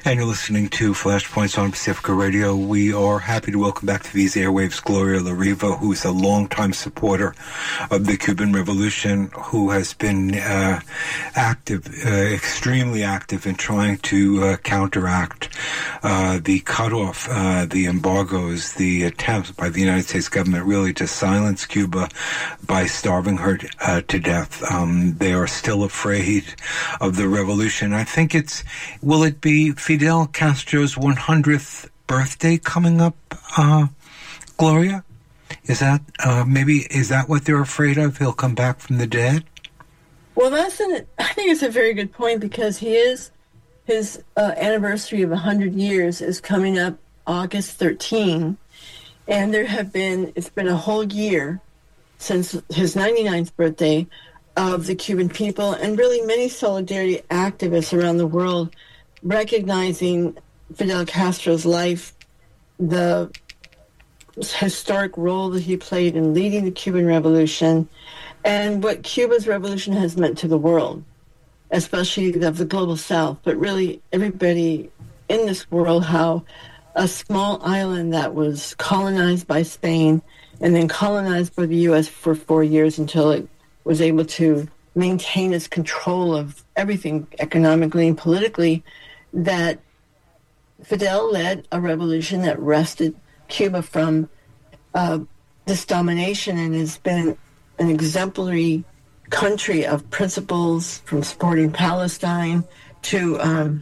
And you're listening to Flashpoints on Pacifica Radio. We are happy to welcome back to these airwaves Gloria La Riva, who is a longtime supporter of the Cuban Revolution, who has been active, extremely active in trying to counteract the cutoff, the embargoes, the attempts by the United States government really to silence Cuba by starving her to death. They are still afraid of the revolution. I think will it be Fidel Castro's 100th birthday coming up, Gloria? Is that what they're afraid of? He'll come back from the dead? Well, I think it's a very good point, because his anniversary of 100 years is coming up August 13, and it's been a whole year since his 99th birthday of the Cuban people, and really many solidarity activists around the world recognizing Fidel Castro's life, the historic role that he played in leading the Cuban Revolution, and what Cuba's revolution has meant to the world, especially of the global South, but really everybody in this world, how a small island that was colonized by Spain and then colonized by the U.S. for 4 years until it was able to maintain its control of everything economically and politically, that Fidel led a revolution that wrested Cuba from this domination, and has been an exemplary country of principles, from supporting Palestine to,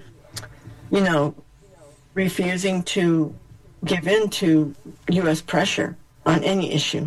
refusing to give in to U.S. pressure on any issue.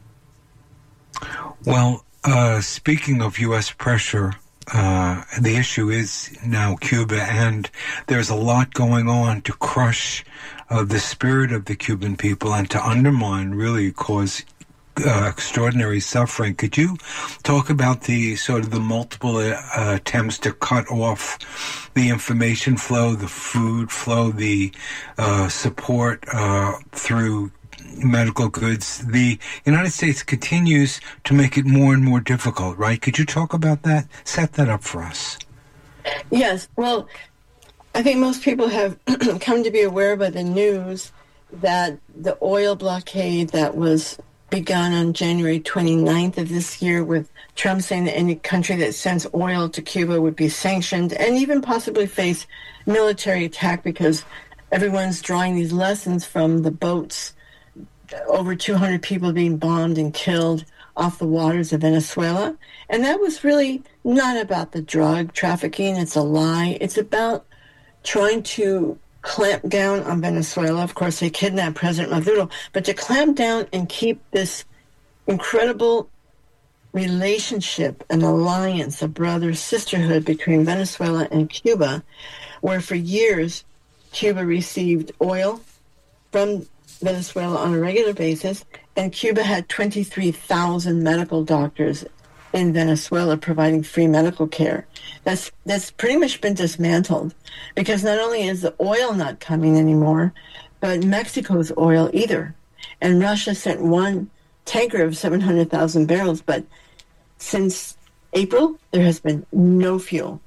Well, speaking of U.S. pressure, the issue is now Cuba, and there's a lot going on to crush the spirit of the Cuban people and to undermine, really cause extraordinary suffering. Could you talk about the multiple attempts to cut off the information flow, the food flow, the support through medical goods? The United States continues to make it more and more difficult, right? Could you talk about that? Set that up for us. Yes. Well, I think most people have come to be aware by the news that the oil blockade that was begun on January 29th of this year, with Trump saying that any country that sends oil to Cuba would be sanctioned and even possibly face military attack, because everyone's drawing these lessons from the boats, over 200 people being bombed and killed off the waters of Venezuela. And that was really not about the drug trafficking. It's a lie. It's about trying to clamp down on Venezuela. Of course, they kidnapped President Maduro, but to clamp down and keep this incredible relationship, an alliance, a brother-sisterhood between Venezuela and Cuba, where for years Cuba received oil from Venezuela on a regular basis, and Cuba had 23,000 medical doctors in Venezuela providing free medical care. That's pretty much been dismantled, because not only is the oil not coming anymore, but Mexico's oil either. And Russia sent one tanker of 700,000 barrels, but since April, there has been no fuel.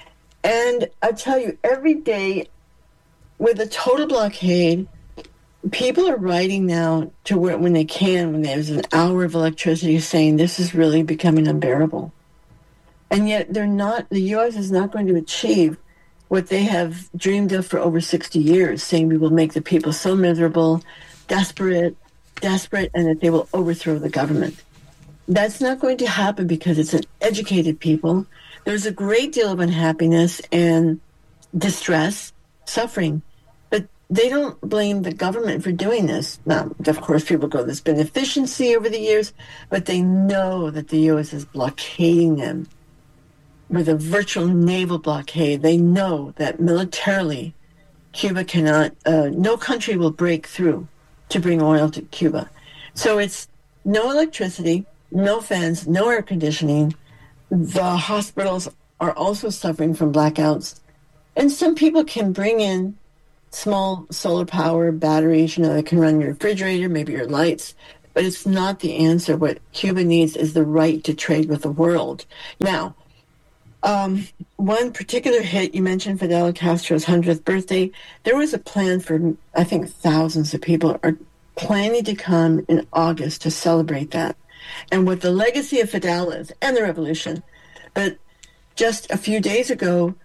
And I tell you, every day with a total blockade, people are writing now to where, when they can, when there's an hour of electricity, saying this is really becoming unbearable. And yet the U.S. is not going to achieve what they have dreamed of for over 60 years, saying we will make the people so miserable, desperate, and that they will overthrow the government. That's not going to happen, because it's an educated people. There's a great deal of unhappiness and distress, suffering. They don't blame the government for doing this. Now, of course, people go, there's been efficiency over the years, but they know that the U.S. is blockading them with a virtual naval blockade. They know that militarily, Cuba cannot, no country will break through to bring oil to Cuba. So it's no electricity, no fans, no air conditioning. The hospitals are also suffering from blackouts. And some people can bring in small solar power batteries, that can run your refrigerator, maybe your lights, but it's not the answer. What Cuba needs is the right to trade with the world. Now, One particular hit, you mentioned Fidel Castro's 100th birthday. There was a plan for, I think, thousands of people are planning to come in August to celebrate that. And what the legacy of Fidel is, and the revolution. But just a few days ago,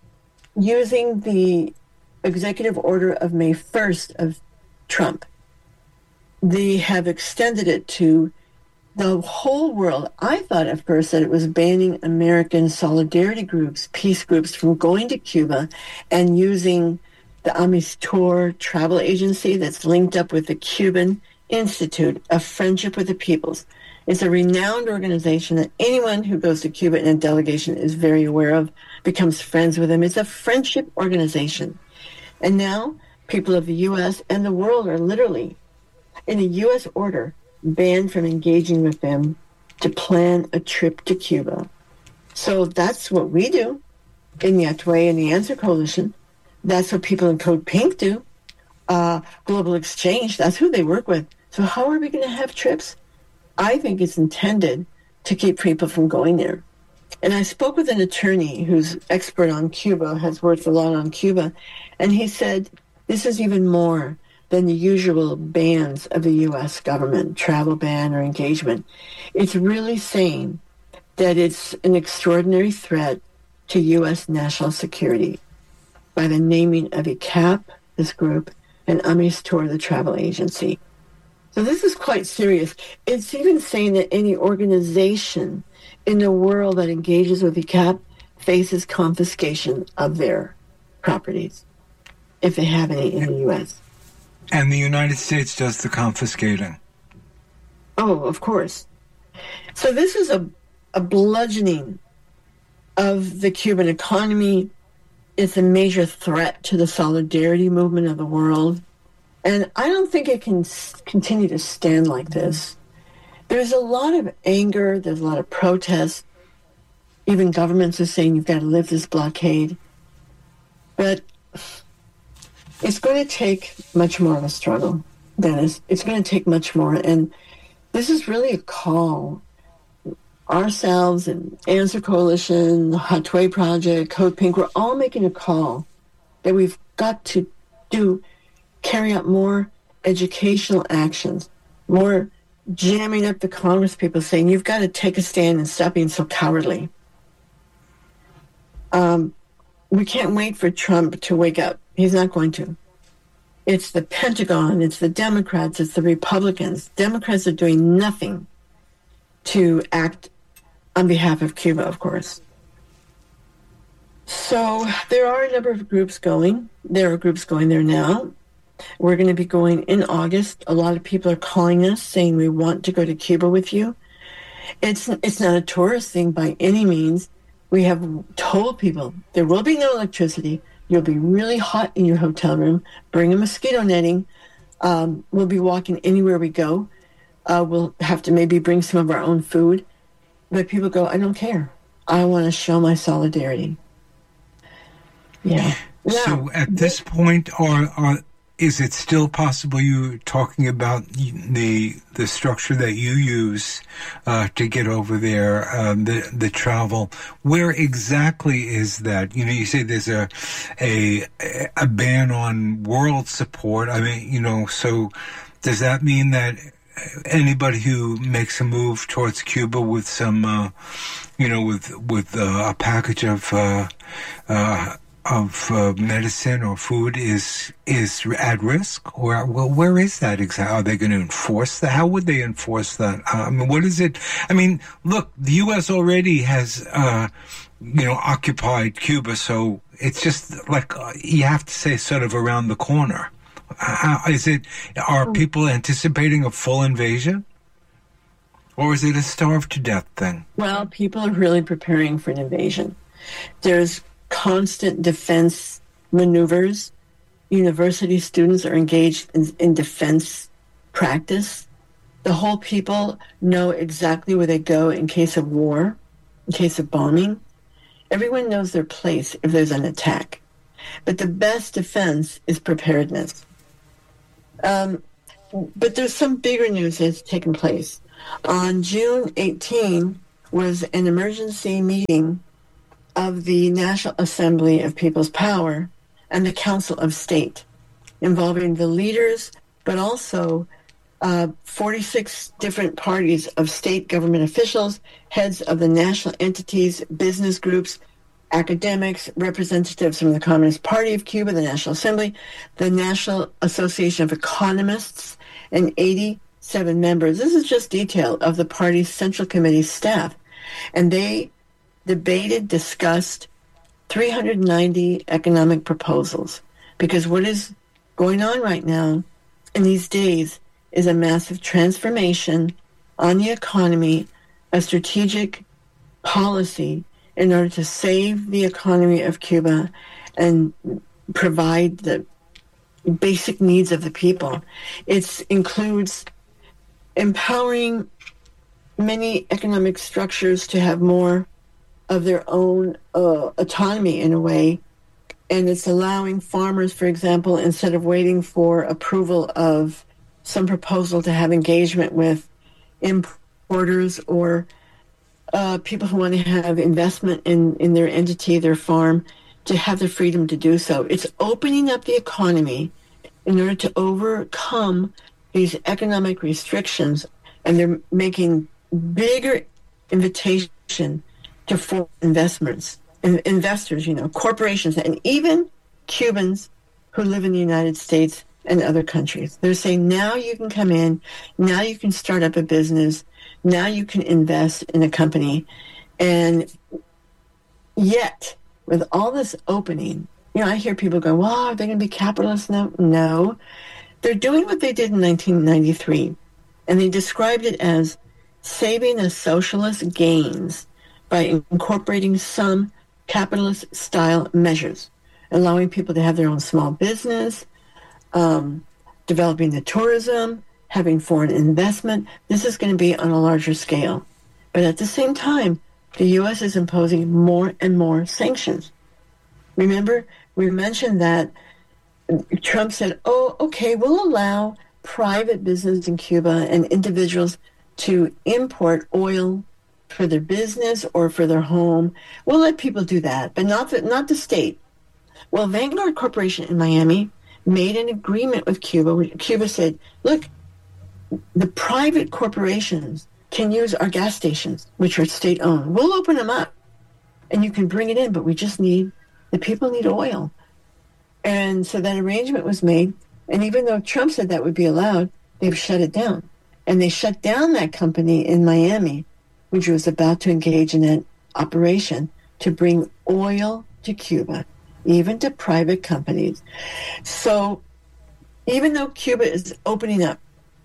using the executive order of May 1st of Trump, they have extended it to the whole world. I thought at first that it was banning American solidarity groups, peace groups, from going to Cuba and using the Amistor travel agency that's linked up with the Cuban Institute of Friendship with the Peoples. It's a renowned organization that anyone who goes to Cuba in a delegation is very aware of, becomes friends with them. It's a friendship organization. And now people of the U.S. and the world are literally, in a U.S. order, banned from engaging with them to plan a trip to Cuba. So that's what we do in Yatway and the Answer Coalition. That's what people in Code Pink do. Global Exchange, that's who they work with. So how are we going to have trips? I think it's intended to keep people from going there. And I spoke with an attorney who's expert on Cuba, has worked a lot on Cuba, and he said this is even more than the usual bans of the U.S. government, travel ban or engagement. It's really saying that it's an extraordinary threat to U.S. national security by the naming of ICAP, this group, and Amistor, the travel agency. So this is quite serious. It's even saying that any organization in the world that engages with ICAP faces confiscation of their properties, if they have any in the U.S. And the United States does the confiscating. Oh, of course. So this is a bludgeoning of the Cuban economy. It's a major threat to the solidarity movement of the world. And I don't think it can continue to stand like this. There's a lot of anger. There's a lot of protest. Even governments are saying you've got to lift this blockade. But it's going to take much more of a struggle, Dennis. It's going to take much more. And this is really a call. Ourselves and Answer Coalition, the Hatway Project, Code Pink, we're all making a call that we've got to carry out more educational actions, more jamming up the Congress people saying, you've got to take a stand and stop being so cowardly. We can't wait for Trump to wake up. He's not going to. It's the Pentagon, it's the Democrats, it's the Republicans. Democrats are doing nothing to act on behalf of Cuba, of course. So there are a number of groups going. There are groups going there now. We're going to be going in August. A lot of people are calling us saying we want to go to Cuba with you. It's not a tourist thing by any means. We have told people there will be no electricity. You'll be really hot in your hotel room. Bring a mosquito netting. We'll be walking anywhere we go. We'll have to maybe bring some of our own food. But people go, I don't care. I want to show my solidarity. Yeah. So at this point, is it still possible you're talking about the structure that you use to get over there, the travel? Where exactly is that? You know, you say there's a ban on world support. I mean, you know, so does that mean that anybody who makes a move towards Cuba with some, with a package of medicine or food is at risk? Or where is that exactly? Are they going to enforce that? How would they enforce that? I mean, what is it? I mean, look, the U.S. already has, occupied Cuba, so it's just like you have to say sort of around the corner. Are people anticipating a full invasion? Or is it a starve to death thing? Well, people are really preparing for an invasion. There's constant defense maneuvers. University students are engaged in defense practice. The whole people know exactly where they go in case of war, in case of bombing. Everyone knows their place if there's an attack. But the best defense is preparedness. But there's some bigger news that's taken place. On June 18 was an emergency meeting of the National Assembly of People's Power and the Council of State, involving the leaders, but also 46 different parties of state government officials, heads of the national entities, business groups, academics, representatives from the Communist Party of Cuba, the National Assembly, the National Association of Economists, and 87 members. This is just detail of the party's Central Committee staff. And they debated, discussed 390 economic proposals. Because what is going on right now in these days is a massive transformation on the economy, a strategic policy in order to save the economy of Cuba and provide the basic needs of the people. It includes empowering many economic structures to have more of their own autonomy in a way. And it's allowing farmers, for example, instead of waiting for approval of some proposal to have engagement with importers or people who want to have investment in their entity, their farm, to have the freedom to do so. It's opening up the economy in order to overcome these economic restrictions, and they're making bigger invitation to foreign investors, corporations, and even Cubans who live in the United States and other countries. They're saying, now you can come in, now you can start up a business, now you can invest in a company. And yet, with all this opening, I hear people go, well, are they going to be capitalists now? No. They're doing what they did in 1993, and they described it as saving the socialist gains by incorporating some capitalist-style measures, allowing people to have their own small business, developing the tourism, having foreign investment. This is going to be on a larger scale. But at the same time, the U.S. is imposing more and more sanctions. Remember, we mentioned that Trump said, oh, okay, we'll allow private business in Cuba and individuals to import oil for their business or for their home. We'll let people do that, but not the state. Well, Vanguard Corporation in Miami made an agreement with Cuba. Cuba said, look, the private corporations can use our gas stations, which are state-owned. We'll open them up, and you can bring it in, but the people need oil. And so that arrangement was made, and even though Trump said that would be allowed, they've shut it down. And they shut down that company in Miami, which was about to engage in that operation to bring oil to Cuba, even to private companies. So even though Cuba is opening up,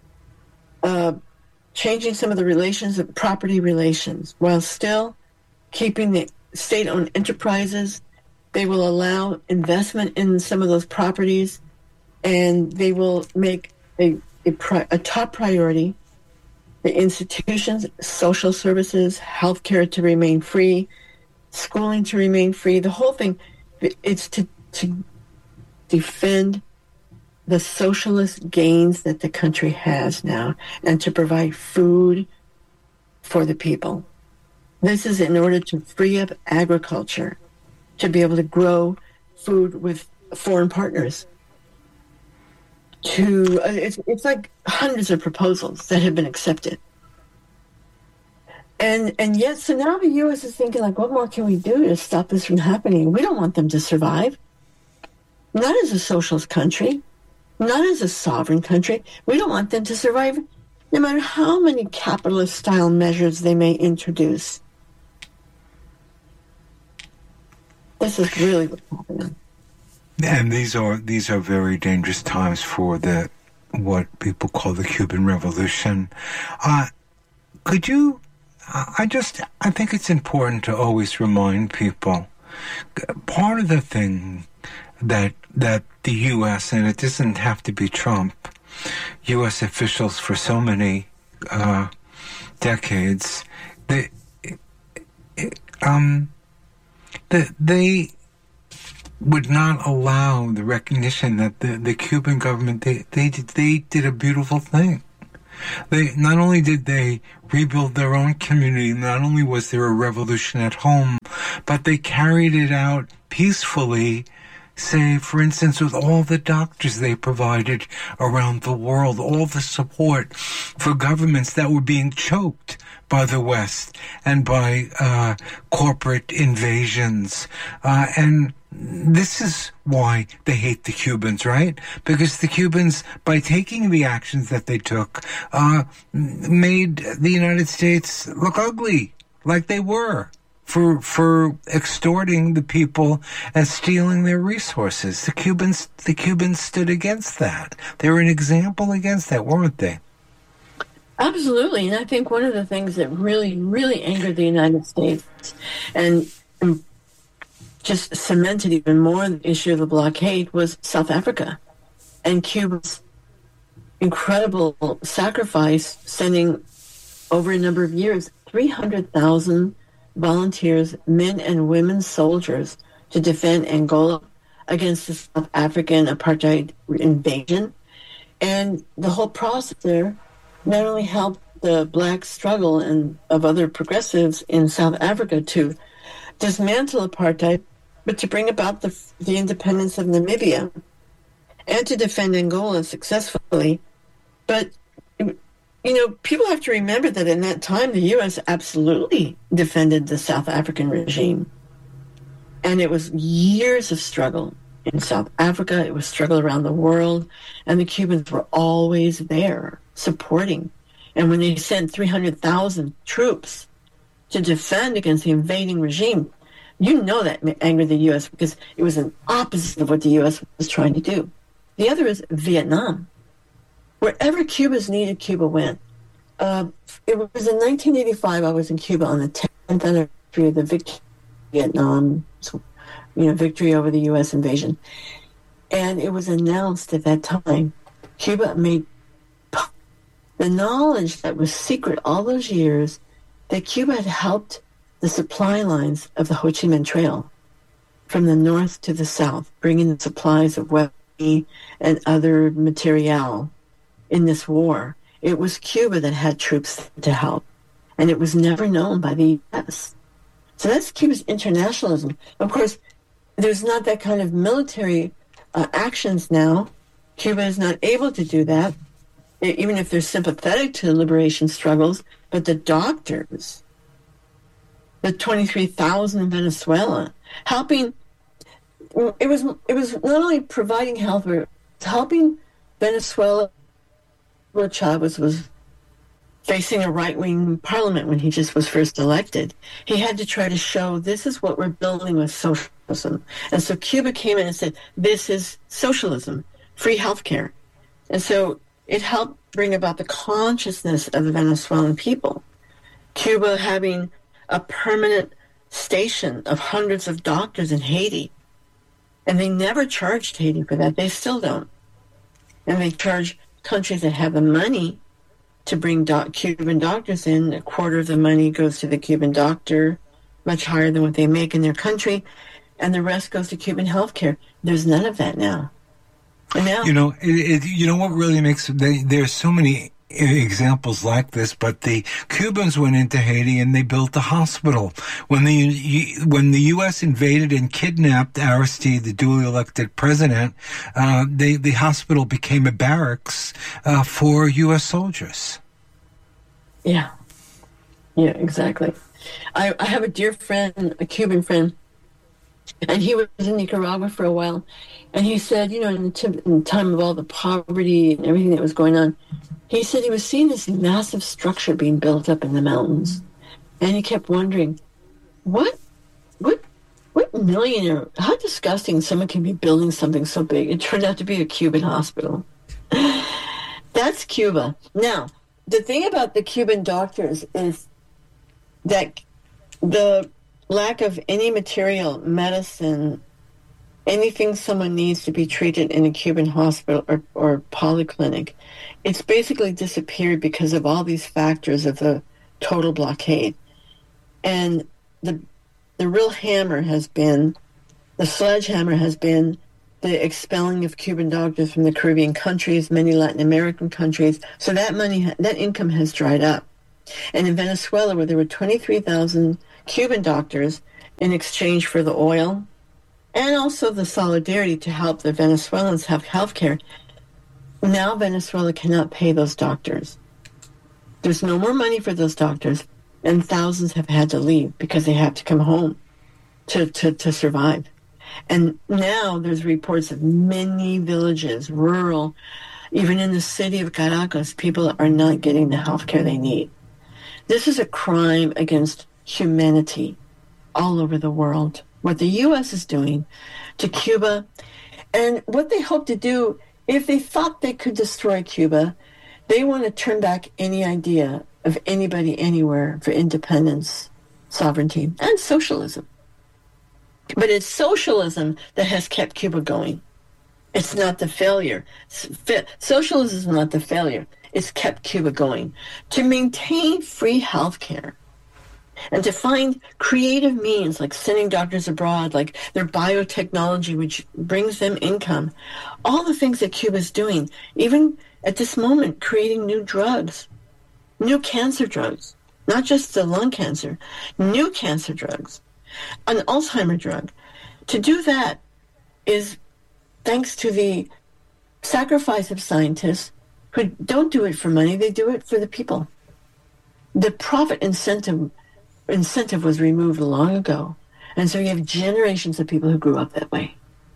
changing some of the relations of property relations, while still keeping the state-owned enterprises, they will allow investment in some of those properties, and they will make a top priority the institutions, social services, healthcare to remain free, schooling to remain free, the whole thing. It's to defend the socialist gains that the country has now and to provide food for the people. This is in order to free up agriculture, to be able to grow food with foreign partners. It's like hundreds of proposals that have been accepted. And yet, so now the U.S. is thinking, like, what more can we do to stop this from happening? We don't want them to survive. Not as a socialist country, not as a sovereign country. We don't want them to survive no matter how many capitalist-style measures they may introduce. This is really what's happening. And these are very dangerous times for what people call the Cuban Revolution. Could you? I think it's important to always remind people. Part of the thing that the U.S., and it doesn't have to be Trump, U.S. officials for so many decades, they would not allow the recognition that the Cuban government, they did a beautiful thing. They not only did they rebuild their own community, not only was there a revolution at home, but they carried it out peacefully. Say, for instance, with all the doctors they provided around the world, all the support for governments that were being choked by the West and by corporate invasions. And this is why they hate the Cubans, right? Because the Cubans, by taking the actions that they took, made the United States look ugly, like they were. For extorting the people and stealing their resources. The Cubans stood against that. They were an example against that, weren't they? Absolutely. And I think one of the things that really, really angered the United States and just cemented even more the issue of the blockade was South Africa and Cuba's incredible sacrifice, sending over a number of years 300,000 volunteers, men and women soldiers, to defend Angola against the South African apartheid invasion. And the whole process there not only helped the black struggle and of other progressives in South Africa to dismantle apartheid, but to bring about the independence of Namibia and to defend Angola successfully. But people have to remember that in that time, the U.S. absolutely defended the South African regime. And it was years of struggle in South Africa. It was struggle around the world. And the Cubans were always there supporting. And when they sent 300,000 troops to defend against the invading regime, that angered the U.S. because it was an opposite of what the U.S. was trying to do. The other is Vietnam. Wherever Cubans needed, Cuba went. It was in 1985, I was in Cuba on the 10th anniversary of the victory in Vietnam, victory over the U.S. invasion. And it was announced at that time, Cuba made the knowledge that was secret all those years that Cuba had helped the supply lines of the Ho Chi Minh Trail from the north to the south, bringing the supplies of weaponry and other material in this war. It was Cuba that had troops to help, and it was never known by the U.S. So that's Cuba's internationalism. Of course, there's not that kind of military actions now. Cuba is not able to do that, even if they're sympathetic to liberation struggles. But the doctors, the 23,000 in Venezuela, helping, it was not only providing health, but helping Venezuela. Chavez was facing a right-wing parliament when he just was first elected. He had to try to show this is what we're building with socialism. And so Cuba came in and said, this is socialism, free healthcare. And so it helped bring about the consciousness of the Venezuelan people. Cuba having a permanent station of hundreds of doctors in Haiti. And they never charged Haiti for that. They still don't. And they charge countries that have the money to bring Cuban doctors in. A quarter of the money goes to the Cuban doctor, much higher than what they make in their country, and the rest goes to Cuban healthcare. There's none of that now. And now, what really makes there's so many examples like this, but the Cubans went into Haiti and they built a hospital. When the U.S. invaded and kidnapped Aristide, the duly elected president, the hospital became a barracks for U.S. soldiers. Yeah, exactly. I have a dear friend, a Cuban friend, and he was in Nicaragua for a while, and he said, in the time of all the poverty and everything that was going on, he said he was seeing this massive structure being built up in the mountains. And he kept wondering, what millionaire, how disgusting someone can be building something so big. It turned out to be a Cuban hospital. That's Cuba. Now, the thing about the Cuban doctors is that the lack of any material, medicine, anything someone needs to be treated in a Cuban hospital or polyclinic, it's basically disappeared because of all these factors of the total blockade. And the real hammer has been, the sledgehammer has been the expelling of Cuban doctors from the Caribbean countries, many Latin American countries. So that money, that income has dried up. And in Venezuela, where there were 23,000 Cuban doctors in exchange for the oil and also the solidarity to help the Venezuelans have health care. Now Venezuela cannot pay those doctors. There's no more money for those doctors, and thousands have had to leave because they have to come home to survive. And now there's reports of many villages, rural, even in the city of Caracas, people are not getting the health care they need. This is a crime against humanity all over the world. What the U.S. is doing to Cuba, and what they hope to do, if they thought they could destroy Cuba, they want to turn back any idea of anybody anywhere for independence, sovereignty, and socialism. But it's socialism that has kept Cuba going. It's not the failure. Socialism is not the failure. It's kept Cuba going. To maintain free health care and to find creative means like sending doctors abroad, like their biotechnology, which brings them income. All the things that Cuba is doing, even at this moment, creating new drugs, new cancer drugs, not just the lung cancer, new cancer drugs, an Alzheimer drug. To do that is thanks to the sacrifice of scientists who don't do it for money, they do it for the people. The profit incentive was removed long ago. And so you have generations of people who grew up that way.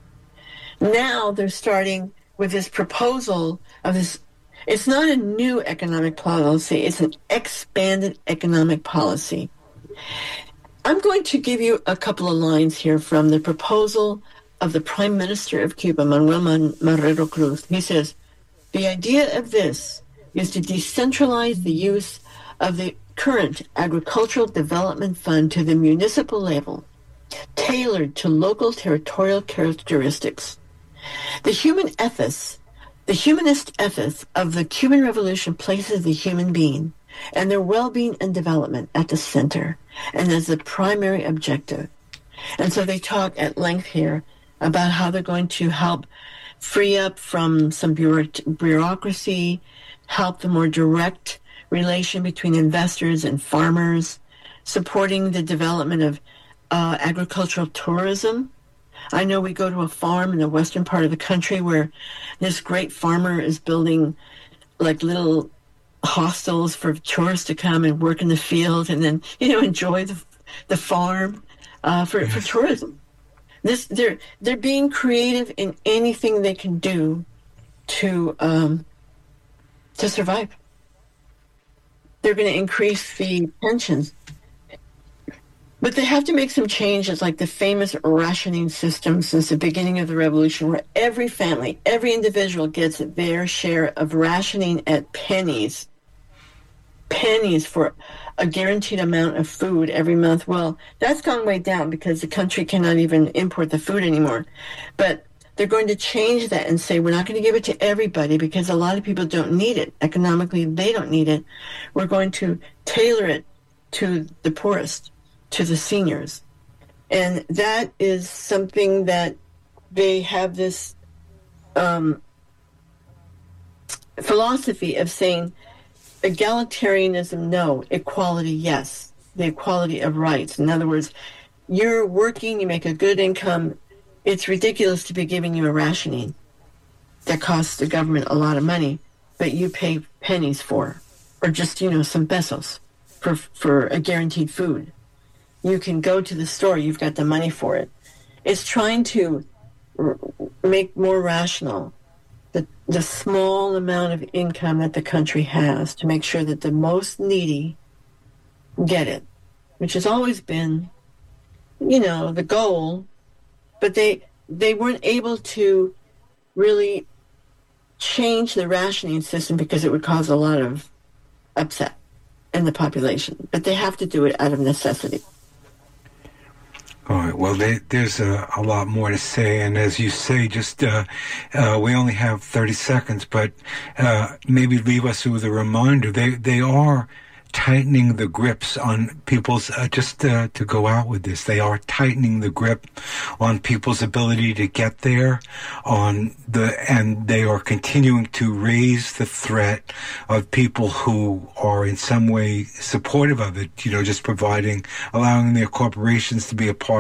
Now they're starting with this proposal of this. It's not a new economic policy. It's an expanded economic policy. I'm going to give you a couple of lines here from the proposal of the Prime Minister of Cuba, Manuel Marrero Cruz. He says, the idea of this is to decentralize the use of the current Agricultural Development Fund to the municipal level, tailored to local territorial characteristics. The humanist ethos of the Cuban Revolution places the human being and their well-being and development at the center and as the primary objective. And so they talk at length here about how they're going to help free up from some bureaucracy, help the more direct relation between investors and farmers, supporting the development of agricultural tourism. I know we go to a farm in the western part of the country where this great farmer is building like little hostels for tourists to come and work in the field and then, enjoy the farm for tourism. They're being creative in anything they can do to survive. They're going to increase the pensions. But they have to make some changes, like the famous rationing system since the beginning of the revolution, where every family, every individual gets their share of rationing at pennies for a guaranteed amount of food every month. Well, that's gone way down because the country cannot even import the food anymore. But they're going to change that and say, we're not going to give it to everybody because a lot of people don't need it. Economically, they don't need it. We're going to tailor it to the poorest, to the seniors. And that is something that they have this philosophy of saying, egalitarianism, no. Equality, yes. The equality of rights. In other words, you're working, you make a good income. It's ridiculous to be giving you a rationing that costs the government a lot of money, but you pay pennies for, or just, some pesos for a guaranteed food. You can go to the store, you've got the money for it. It's trying to make more rational the small amount of income that the country has to make sure that the most needy get it, which has always been, the goal. But they weren't able to really change the rationing system because it would cause a lot of upset in the population. But they have to do it out of necessity. All right. Well, there's a lot more to say, and as you say, just we only have 30 seconds, but maybe leave us with a reminder. They are tightening the grips on people's, just to go out with this, they are tightening the grip on people's ability to get there, and they are continuing to raise the threat of people who are in some way supportive of it, just allowing their corporations to be a part